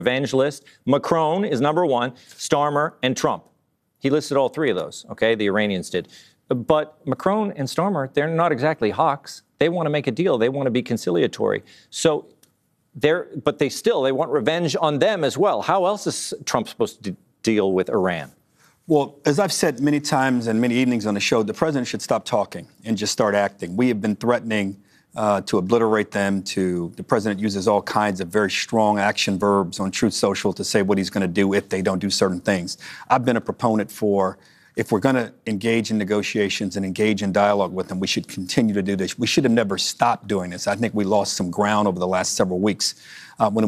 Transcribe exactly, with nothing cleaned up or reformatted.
revenge list. Macron is number one, Starmer and Trump. He listed all three of those, okay? The Iranians did. But Macron and Starmer, they're not exactly hawks. They want to make a deal. They want to be conciliatory. So they're, but they still, they want revenge on them as well. How else is Trump supposed to deal with Iran? Well, as I've said many times and many evenings on the show, the president should stop talking and just start acting. We have been threatening uh, to obliterate them. To the president uses all kinds of very strong action verbs on Truth Social to say what he's going to do if they don't do certain things. I've been a proponent for, if we're going to engage in negotiations and engage in dialogue with them, we should continue to do this. We should have never stopped doing this. I think we lost some ground over the last several weeks uh, when